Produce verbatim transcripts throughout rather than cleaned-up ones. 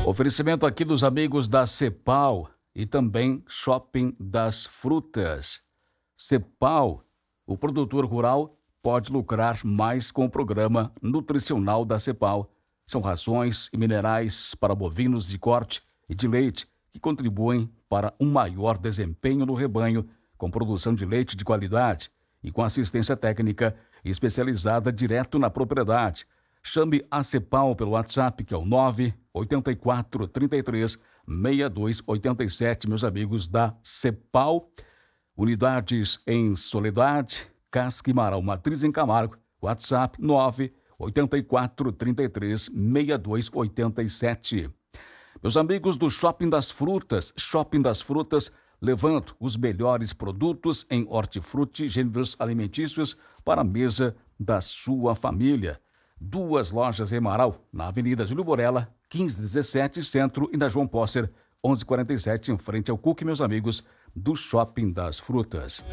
Oferecimento aqui dos amigos da Cepal e também Shopping das Frutas. Cepal, o produtor rural pode lucrar mais com o programa nutricional da Cepal. São rações e minerais para bovinos de corte e de leite que contribuem para um maior desempenho no rebanho, com produção de leite de qualidade e com assistência técnica especializada direto na propriedade. Chame a Cepal pelo WhatsApp, que é o nove oito quatro, três três, seis dois oito sete, meus amigos da Cepal. Unidades em Soledade, Casquimarão, Matriz em Camargo. WhatsApp nove oito quatro, três três, seis dois oito sete. Meus amigos do Shopping das Frutas, Shopping das Frutas, levando os melhores produtos em hortifruti, gêneros alimentícios para a mesa da sua família. Duas lojas em Marau, na Avenida Júlio Borella, quinze dezessete, Centro, e na João Posser, onze quarenta e sete, em frente ao Cook, meus amigos do Shopping das Frutas.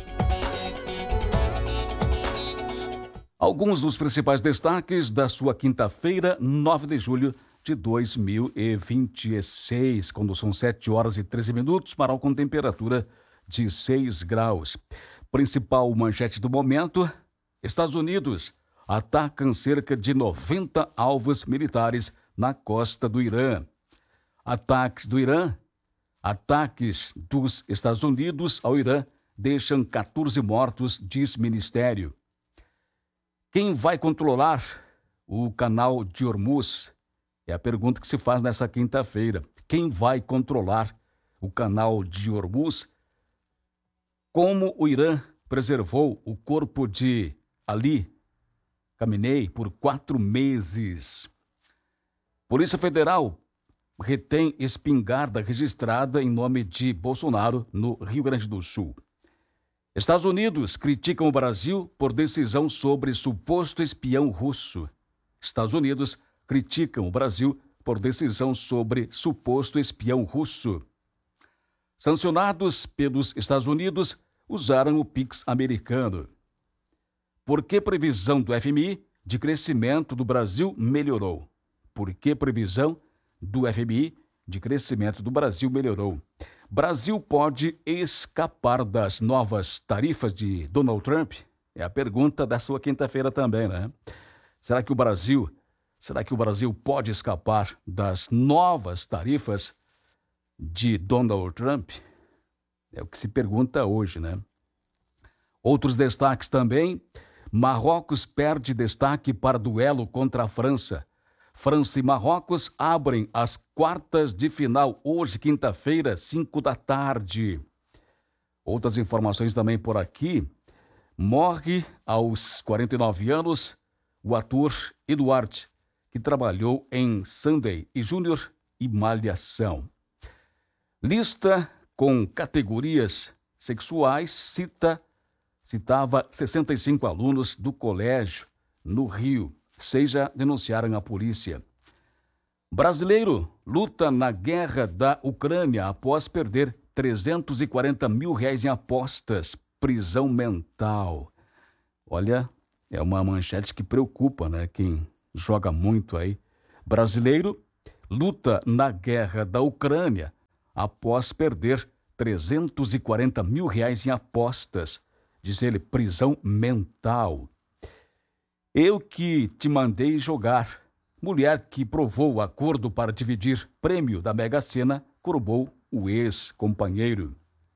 Alguns dos principais destaques da sua quinta-feira, nove de julho de dois mil e vinte e seis, quando são sete horas e treze minutos, Marau com temperatura de seis graus. Principal manchete do momento: Estados Unidos atacam cerca de noventa alvos militares na costa do Irã. Ataques do Irã, ataques dos Estados Unidos ao Irã deixam quatorze mortos, diz ministério. Quem vai controlar o canal de Hormuz? É a pergunta que se faz nessa quinta-feira. Quem vai controlar o canal de Hormuz? Como o Irã preservou o corpo de Ali Khamenei por quatro meses. Polícia Federal retém espingarda registrada em nome de Bolsonaro no Rio Grande do Sul. Estados Unidos criticam o Brasil por decisão sobre suposto espião russo. Estados Unidos criticam o Brasil por decisão sobre suposto espião russo. Sancionados pelos Estados Unidos usaram o Pix americano. Por que previsão do F M I de crescimento do Brasil melhorou? Por que previsão do F M I de crescimento do Brasil melhorou? Brasil pode escapar das novas tarifas de Donald Trump? É a pergunta da sua quinta-feira também, né? Será que o Brasil, será que o Brasil pode escapar das novas tarifas de Donald Trump? É o que se pergunta hoje, né? Outros destaques também: Marrocos perde destaque para duelo contra a França. França e Marrocos abrem as quartas de final hoje, quinta-feira, cinco da tarde. Outras informações também por aqui. Morre aos quarenta e nove anos o ator Eduardo, que trabalhou em Sunday e Júnior e Malhação. Lista com categorias sexuais cita citava sessenta e cinco alunos do colégio no Rio. Seis já denunciaram a polícia. Brasileiro luta na guerra da Ucrânia após perder trezentos e quarenta mil reais em apostas. Prisão mental. Olha, é uma manchete que preocupa, né? Quem joga muito aí. Brasileiro luta na guerra da Ucrânia após perder trezentos e quarenta mil reais em apostas. Diz ele, prisão mental. Eu que te mandei jogar. Mulher que provou o acordo para dividir prêmio da Mega Sena corroborou o ex-companheiro.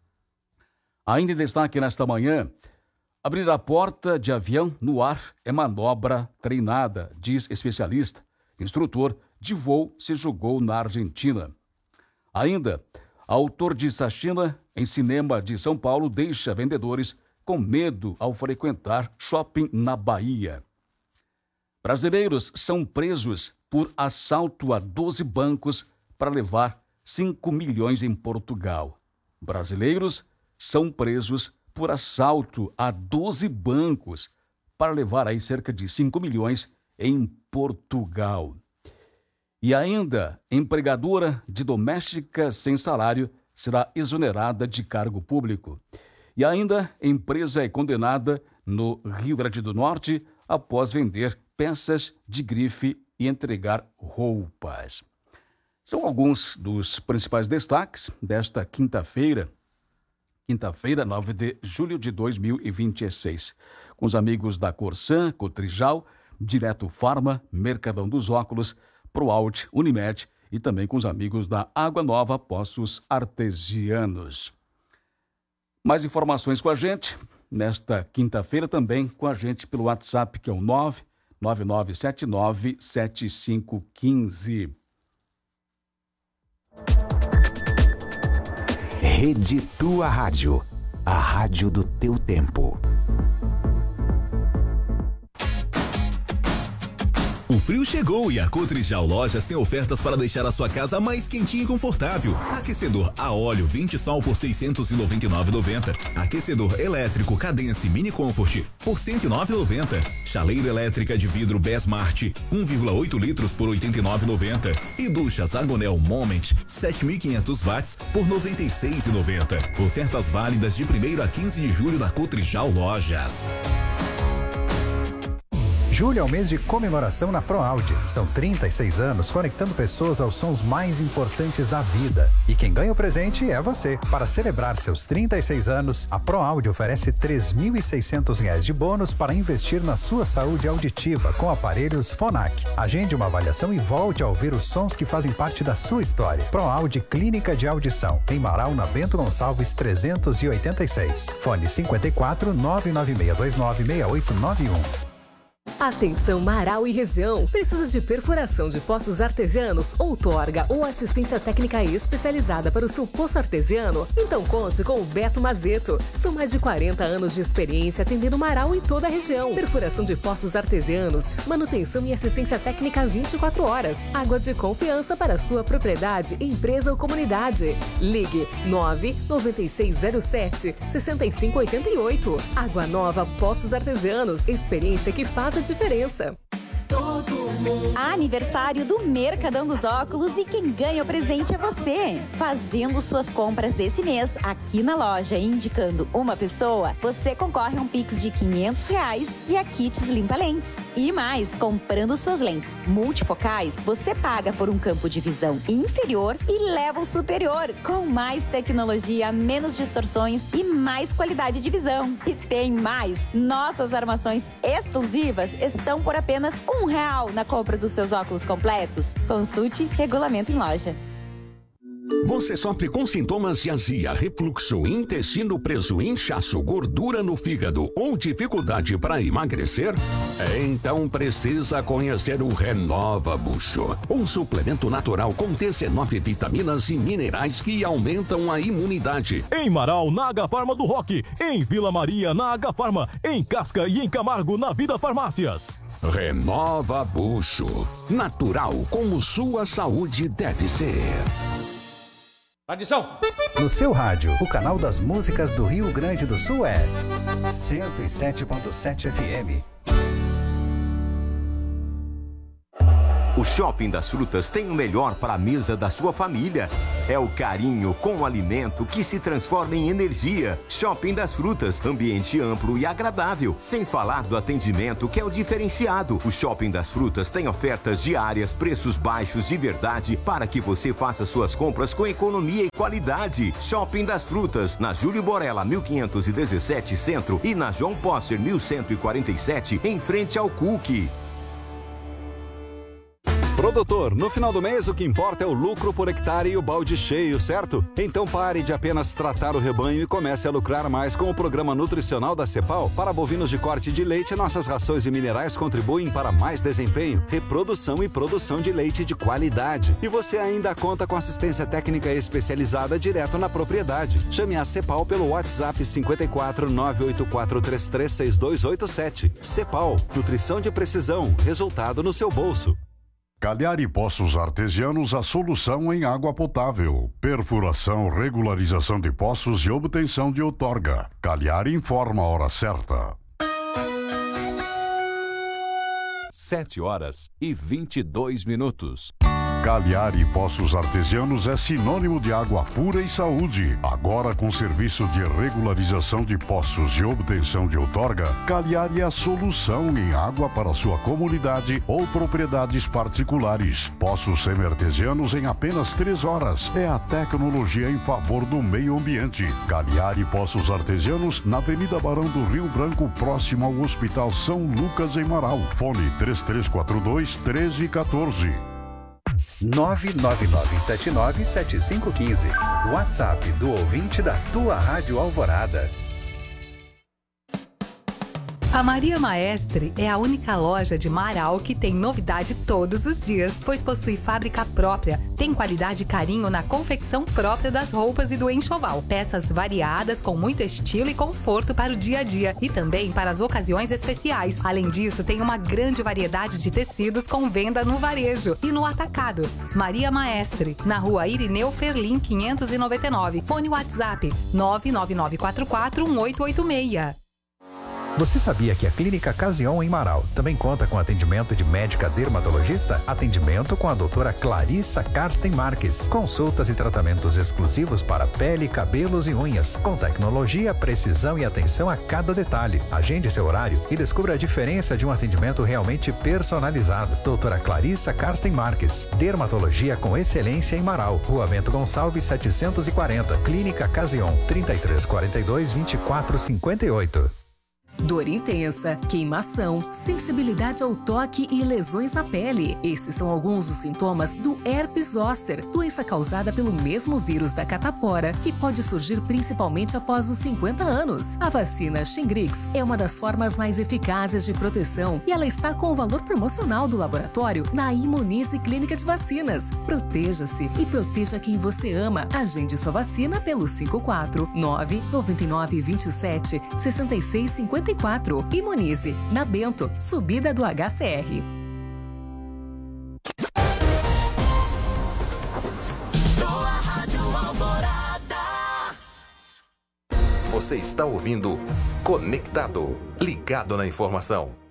Ainda em destaque nesta manhã: abrir a porta de avião no ar é manobra treinada, diz especialista. Instrutor de voo se jogou na Argentina. Ainda, autor de Sachina em cinema de São Paulo deixa vendedores com medo ao frequentar shopping na Bahia. Brasileiros são presos por assalto a doze bancos para levar cinco milhões em Portugal. Brasileiros são presos por assalto a doze bancos para levar aí cerca de cinco milhões em Portugal. E ainda, empregadora de doméstica sem salário será exonerada de cargo público. E ainda, empresa é condenada no Rio Grande do Norte após vender peças de grife e entregar roupas. São alguns dos principais destaques desta quinta-feira, quinta-feira, nove de julho de dois mil e vinte e seis. Com os amigos da Corsan, Cotrijal, Direto Farma, Mercadão dos Óculos, Proaut, Unimed e também com os amigos da Água Nova Poços Artesianos. Mais informações com a gente nesta quinta-feira também com a gente pelo WhatsApp, que é o nove nove nove sete nove sete cinco um cinco. Rede Tua Rádio, a rádio do teu tempo. O frio chegou e a Cotrijal Lojas tem ofertas para deixar a sua casa mais quentinha e confortável. Aquecedor a óleo vinte sol por seiscentos e noventa e nove reais e noventa centavos. Aquecedor elétrico Cadence Mini Comfort por cento e nove reais e noventa centavos. Chaleira elétrica de vidro Besmart um vírgula oito litros por oitenta e nove reais e noventa centavos. E duchas Agonel Moment sete mil e quinhentos watts por noventa e seis reais e noventa centavos. Ofertas válidas de primeiro a quinze de julho na Cotrijal Lojas. Julho é o mês de comemoração na ProAudio. São trinta e seis anos conectando pessoas aos sons mais importantes da vida. E quem ganha o presente é você. Para celebrar seus trinta e seis anos, a ProAudio oferece três mil e seiscentos reais de bônus para investir na sua saúde auditiva com aparelhos Phonak. Agende uma avaliação e volte a ouvir os sons que fazem parte da sua história. ProAudio Clínica de Audição, em Marau, na Bento Gonçalves trezentos e oitenta e seis. Fone cinquenta e quatro, nove nove seis dois nove, seis oito nove um. Atenção Marau e região, precisa de perfuração de poços artesianos, outorga ou assistência técnica especializada para o seu poço artesiano? Então conte com o Beto Mazeto. São mais de quarenta anos de experiência atendendo Marau e toda a região. Perfuração de poços artesianos, manutenção e assistência técnica vinte e quatro horas. Água de confiança para sua propriedade, empresa ou comunidade. Ligue nove nove seis zero sete, seis cinco oito oito. Água Nova Poços Artesianos, experiência que faz a diferença. Aniversário do Mercadão dos Óculos e quem ganha o presente é você. Fazendo suas compras esse mês aqui na loja, indicando uma pessoa, você concorre a um Pix de quinhentos reais e a kits limpa lentes. E mais, comprando suas lentes multifocais, você paga por um campo de visão inferior e leva o superior, com mais tecnologia, menos distorções e mais qualidade de visão. E tem mais, nossas armações exclusivas estão por apenas um real na compra dos seus óculos completos. Consulte regulamento em loja. Você sofre com sintomas de azia, refluxo, intestino preso, inchaço, gordura no fígado ou dificuldade para emagrecer? Então precisa conhecer o Renova Bucho, um suplemento natural com dezenove vitaminas e minerais que aumentam a imunidade. Em Marau, na Agafarma do Roque. Em Vila Maria, na Agafarma. Em Casca e em Camargo, na Vida Farmácias. Renova Bucho, natural como sua saúde deve ser. Adição! No seu rádio, o canal das músicas do Rio Grande do Sul é cento e sete ponto sete F M. O Shopping das Frutas tem o melhor para a mesa da sua família. É o carinho com o alimento que se transforma em energia. Shopping das Frutas, ambiente amplo e agradável. Sem falar do atendimento que é o diferenciado. O Shopping das Frutas tem ofertas diárias, preços baixos de verdade para que você faça suas compras com economia e qualidade. Shopping das Frutas, na Júlio Borella mil quinhentos e dezessete Centro e na João Posser mil cento e quarenta e sete, em frente ao Cook. Produtor, no final do mês o que importa é o lucro por hectare e o balde cheio, certo? Então pare de apenas tratar o rebanho e comece a lucrar mais com o programa nutricional da Cepal. Para bovinos de corte de leite, nossas rações e minerais contribuem para mais desempenho, reprodução e produção de leite de qualidade. E você ainda conta com assistência técnica especializada direto na propriedade. Chame a Cepal pelo WhatsApp cinco quatro nove oito quatro três três seis dois oito sete. Cepal, nutrição de precisão, resultado no seu bolso. Cagliari Poços Artesianos, a solução em água potável. Perfuração, regularização de poços e obtenção de outorga. Cagliari informa a hora certa. Sete horas e vinte e dois minutos. Cagliari Poços Artesianos é sinônimo de água pura e saúde. Agora com serviço de regularização de poços e obtenção de outorga, Cagliari é a solução em água para sua comunidade ou propriedades particulares. Poços semi-artesianos em apenas três horas. É a tecnologia em favor do meio ambiente. Cagliari Poços Artesianos na Avenida Barão do Rio Branco, próximo ao Hospital São Lucas em Marau. Fone três três quatro dois, um três um quatro. nove nove nove sete nove sete cinco um cinco. WhatsApp do ouvinte da tua Rádio Alvorada. A Maria Maestre é a única loja de Marau que tem novidade todos os dias, pois possui fábrica própria, tem qualidade e carinho na confecção própria das roupas e do enxoval. Peças variadas com muito estilo e conforto para o dia a dia e também para as ocasiões especiais. Além disso, tem uma grande variedade de tecidos com venda no varejo e no atacado. Maria Maestre, na rua Irineu Ferlin quinhentos e noventa e nove. Fone WhatsApp nove nove nove quatro quatro um oito oito seis. Você sabia que a Clínica Casion em Marau também conta com atendimento de médica dermatologista? Atendimento com a doutora Clarissa Karsten Marques. Consultas e tratamentos exclusivos para pele, cabelos e unhas. Com tecnologia, precisão e atenção a cada detalhe. Agende seu horário e descubra a diferença de um atendimento realmente personalizado. Doutora Clarissa Karsten Marques. Dermatologia com excelência em Marau. Rua Bento Gonçalves setecentos e quarenta. Clínica Casion. trinta e três quarenta e dois, vinte e quatro cinquenta e oito. Dor intensa, queimação, sensibilidade ao toque e lesões na pele. Esses são alguns dos sintomas do herpes zoster, doença causada pelo mesmo vírus da catapora, que pode surgir principalmente após os cinquenta anos. A vacina Shingrix é uma das formas mais eficazes de proteção e ela está com o valor promocional do laboratório na Imunize Clínica de Vacinas. Proteja-se e proteja quem você ama. Agende sua vacina pelo cinco quatro nove nove nove dois sete seis seis cinco quatro. Imunize, na Bento, subida do H C R. Você está ouvindo Conectado, ligado na informação.